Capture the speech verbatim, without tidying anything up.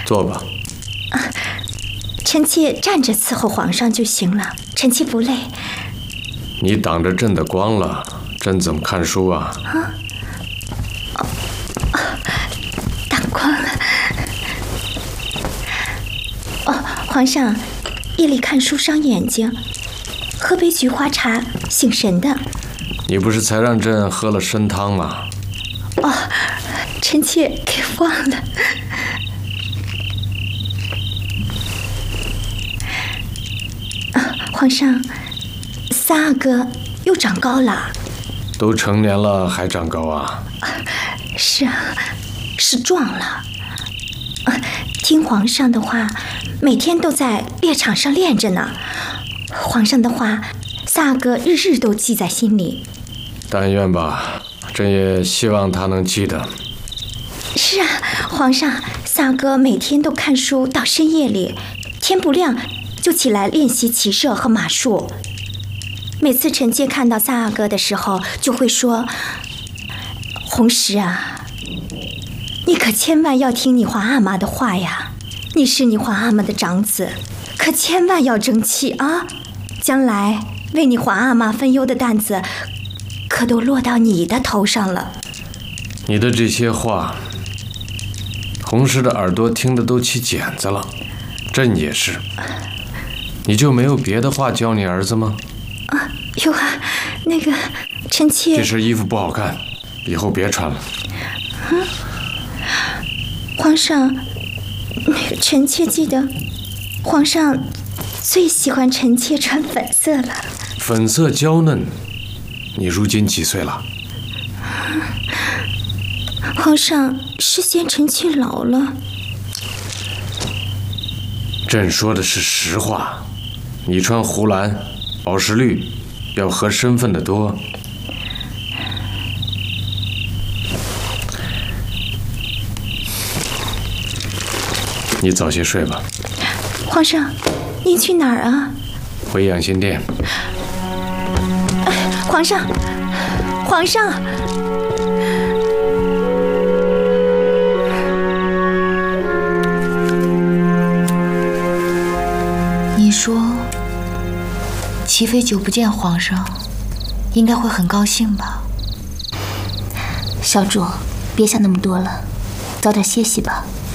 坐吧。 啊，臣妾站着伺候皇上就行了，臣妾不累。 你挡着朕的光了，朕怎么看书啊？ 啊，哦，哦，挡光了。哦，皇上，夜里看书伤眼睛，喝杯菊花茶醒神的。 你不是才让朕喝了参汤吗？ 哦，臣妾给忘了。啊，皇上，三阿哥又长高了。 都成年了还长高啊？ 啊，是啊，是壮了。啊，听皇上的话，每天都在猎场上练着呢。皇上的话，三阿哥日日都记在心里。 但愿吧，朕也希望他能记得。 是啊，皇上，三阿哥每天都看书到深夜里，天不亮就起来练习骑射和马术。每次臣妾看到三阿哥的时候，就会说：“红石啊，你可千万要听你皇阿玛的话呀！你是你皇阿玛的长子，可千万要争气啊！将来为你皇阿玛分忧的担子，可都落到你的头上了。” 你的这些话，红石的耳朵听得都起茧子了，朕也是。你就没有别的话教你儿子吗？ 啊，有啊，那个臣妾…… 这身衣服不好看，以后别穿了。 嗯，皇上，那个臣妾记得，皇上最喜欢臣妾穿粉色了。 粉色娇嫩，你如今几岁了？ 皇上是嫌臣妾老了。 朕说的是实话，你穿湖蓝、宝石绿，要合身份的多。你早些睡吧。 皇上，您去哪儿啊？ 回养心殿。 哎，皇上，皇上！ 你说，齐妃久不见皇上，应该会很高兴吧？ 小主，别想那么多了，早点歇息吧。